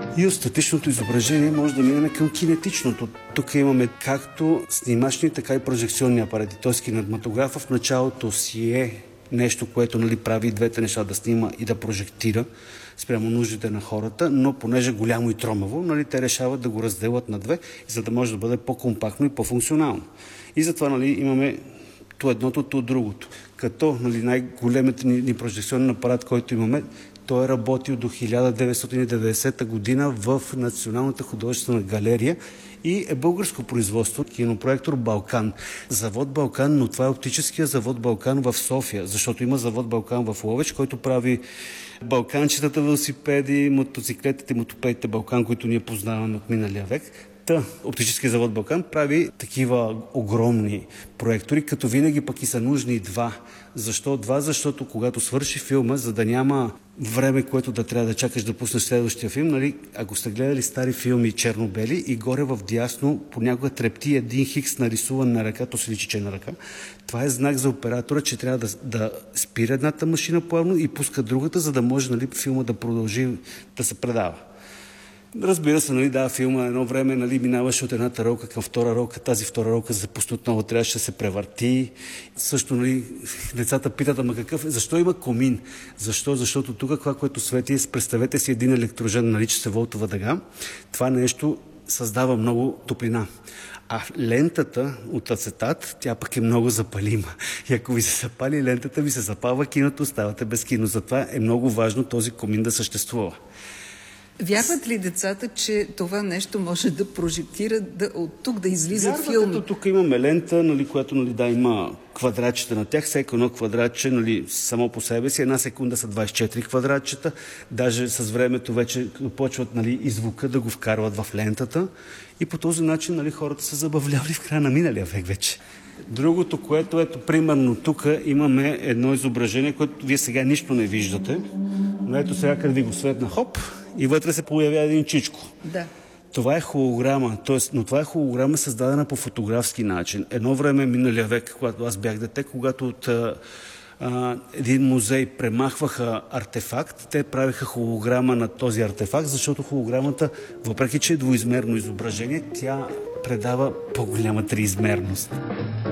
И от статичното изображение може да минем към кинетичното. Тук имаме както снимачни, така и прожекционни апарати. Т.е. кинематографа в началото си е нещо, което прави двете неща, да снима и да прожектира спрямо нуждите на хората, но понеже голямо и тромаво, те решават да го разделят на две, за да може да бъде по-компактно и по-функционално. И затова имаме то едното, то другото. Като най-големият ни прожекционен апарат, който имаме, той е работил до 1990 година в Националната художествена галерия и е българско производство, кинопроектор Балкан. Завод Балкан, но това е оптическия завод Балкан в София, защото има завод Балкан в Ловеч, който прави балканчетата, велосипеди, мотоциклетите, мотопедите Балкан, които ние познаваме от миналия век. Оптическия завод Балкан прави такива огромни проектори, като винаги пък и са нужни два. Защо два? Защото когато свърши филма, за да няма време, което да трябва да чакаш да пуснеш следващия филм, ако сте гледали стари филми черно-бели и горе в дясно понякога трепти един хикс нарисуван на ръка, то се личи, че е на ръка. Това е знак за оператора, че трябва да спира едната машина плавно и пуска другата, за да може филма да продължи да се предава. Разбира се, филма едно време минаваше от едната ролка към втора ролка. Тази втора ролка за да пусне отново трябваше да се превърти. Също децата питат, защо има комин? Защо? Защото тук това, което свети, представете си един електрожен, нарича се волтова дъга. Това нещо създава много топлина. А лентата от ацетат, тя пък е много запалима. И ако ви се запали лентата, ви се запалва киното, оставате без кино. Затова е много важно този комин да съществува. Вярват ли децата, че това нещо може да прожектира, от тук да излизат филми? Като тук имаме лента, която има квадратчета на тях. Всеки едно квадратче само по себе си. Една секунда са 24 квадратчета. Даже с времето вече почват и звука да го вкарват в лентата. И по този начин хората са забавлявали в края на миналия век вече. Другото, което примерно тук имаме едно изображение, което вие сега нищо не виждате. Но ето сега, като ви го светна, хоп, и вътре се появява един чичко. Да. Това е холограма, но това е холограма създадена по фотографски начин. Едно време, миналия век, когато аз бях дете, когато от един музей премахваха артефакт, те правиха холограма на този артефакт, защото холограмата, въпреки че е двоизмерно изображение, тя предава по-голяма триизмерност.